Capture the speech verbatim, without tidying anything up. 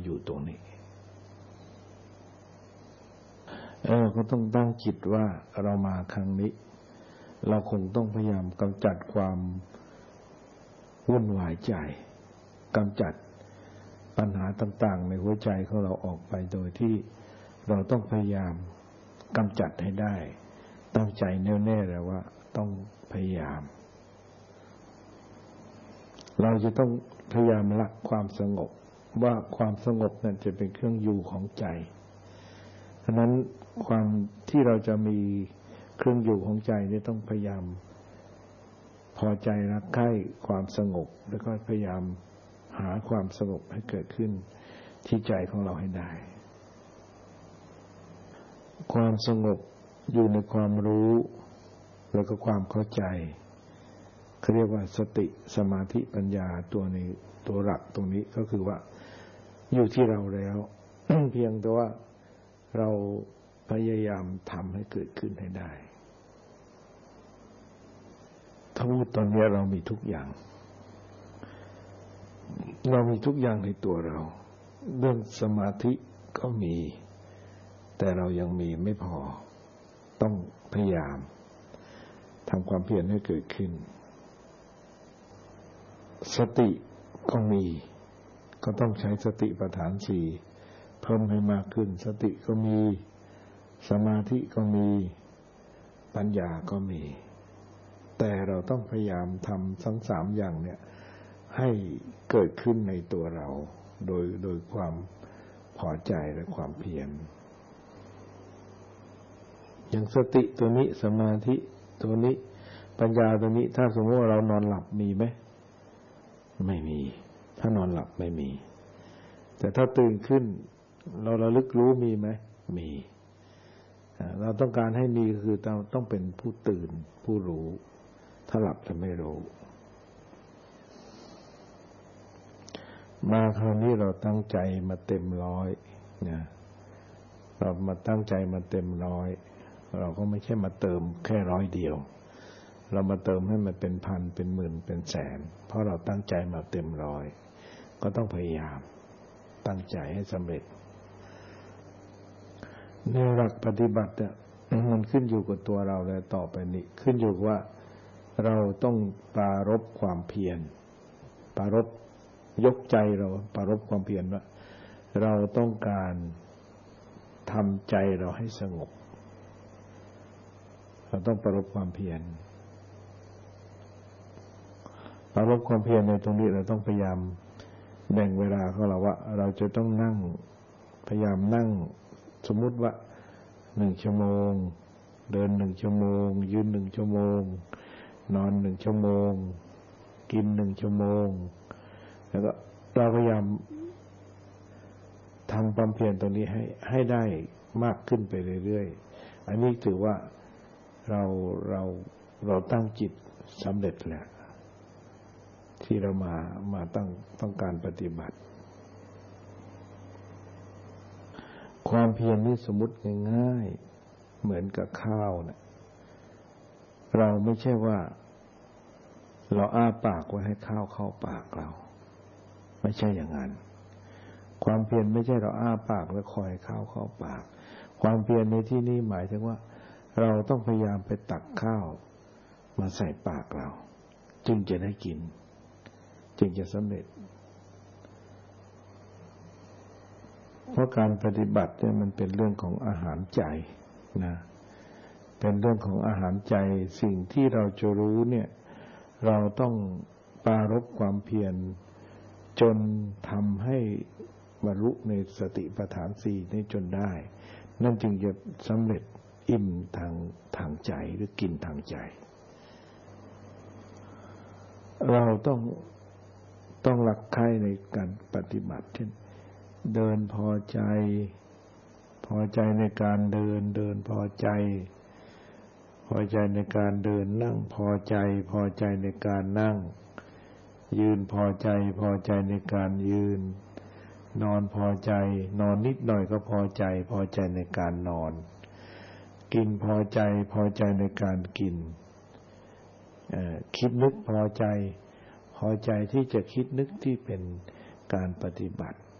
อยู่ตรงนี้เออก็ต้องตั้งจิตว่าเรามาครั้งนี้เราคงต้องพยายามกำจัดความวุ่นวายใจกำจัดปัญหาต่างๆในหัวใจของเราออกไปโดยที่เราต้องพยายามกำจัดให้ได้ตั้งใจแน่วแน่เลยว่าต้องพยายามเราจะต้องพยายามรักความสงบว่าความสงบนั้นจะเป็นเครื่องอยู่ของใจฉะนั้นความที่เราจะมีเครื่องอยู่ของใจนี่ต้องพยายามพอใจรักใคร่ความสงบแล้วก็พยายามหาความสงบให้เกิดขึ้นที่ใจของเราให้ได้ความสงบอยู่ในความรู้แล้วก็ความเข้าใจเขาเรียกว่าสติสมาธิปัญญาตัวนี้ตัวหลักตรงนี้ก็คือว่าอยู่ที่เราแล้ว เพียงแต่ว่าเราพยายามทำให้เกิดขึ้นให้ได้ทั้งหมดตอนนี้เรามีทุกอย่างเรามีทุกอย่างในตัวเราเรื่องสมาธิก็มีแต่เรายังมีไม่พอต้องพยายามทำความเพียรให้เกิดขึ้นสติก็มีก็ต้องใช้สติปัฏฐานสี่เพิ่มให้มากขึ้นสติก็มีสมาธิก็มีปัญญาก็มีแต่เราต้องพยายามทำทั้งสามอย่างเนี่ยให้เกิดขึ้นในตัวเราโดยโดยความพอใจและความเพียรอย่างสติตัวนี้สมาธิตัวนี้ปัญญาตัวนี้ถ้าสมมติว่าเรานอนหลับมีไหมไม่มีถ้านอนหลับไม่มีแต่ถ้าตื่นขึ้นเราระลึกรู้มีไหมมีเราต้องการให้มีคือเราต้องเป็นผู้ตื่นผู้รู้ถ้าหลับจะไม่รู้มาคราวนี้เราตั้งใจมาเต็มร้อยนะเรามาตั้งใจมาเต็มร้อยเราก็ไม่ใช่มาเติมแค่ร้อยเดียวเรามาเติมให้มันเป็นพันเป็นหมื่นเป็นแสนเพราะเราตั้งใจมาเต็มร้อยก็ต้องพยายามตั้งใจให้สำเร็จในหลักปฏิบัติเนี่ยมันขึ้นอยู่กับตัวเราแล้วต่อไปนี้ขึ้นอยู่ว่าเราต้องปรารภความเพียรปรารภยกใจเราปรารภความเพียรว่าเราต้องการทำใจเราให้สงบเราต้องปรารภความเพียรปรารภความเพียรในตรงนี้เราต้องพยายามแบ่งเวลาของเราว่าเราจะต้องนั่งพยายามนั่งสมมุติว่าหนึ่งชั่วโมงเดินหนึ่งชั่วโมงยืนหนึ่งชั่วโมงนอนหนึ่งชั่วโมงกินหนึ่งชั่วโมงแล้วก็เราพยายามทำความเพียรตรงนี้ให้ให้ได้มากขึ้นไปเรื่อยๆอันนี้ถือว่าเราเราเราตั้งจิตสำเร็จแล้วที่เรามามาตั้งต้องการปฏิบัติความเพียรนี่สมมุติง่ายๆเหมือนกับข้าวนะเราไม่ใช่ว่าเราอ้าปากไว้ให้ข้าวเข้าปากเราไม่ใช่อย่างนั้นความเพียรไม่ใช่เราอ้าปากแล้วคอยข้าวเข้าปากความเพียรในที่นี้หมายถึงว่าเราต้องพยายามไปตักข้าวมาใส่ปากเราจึงจะได้กินจึงจะสำเร็จเพราะการปฏิบัติเนี่ยมันเป็นเรื่องของอาหารใจนะเป็นเรื่องของอาหารใจสิ่งที่เราจะรู้เนี่ยเราต้องปรารภความเพียรจนทำให้บรรลุในสติปัฏฐานสี่นี้จนได้นั่นจึงจะสำเร็จอิ่มทางทางใจหรือกินทางใจเราต้องต้องรักใคร่ในการปฏิบัติเช่นเดินพอใจพอใจในการเดินเดินพอใจพอใจในการเดินนั่งพอใจพอใจในการนั่งยืนพอใจพอใจในการยืนนอนพอใจนอนนิดหน่อยก็พอใจพอใจในการนอนกินพอใจพอใจในการกินคิดนึกพอใจพอใจที่จะคิดนึกที่เป็นการปฏิบัติ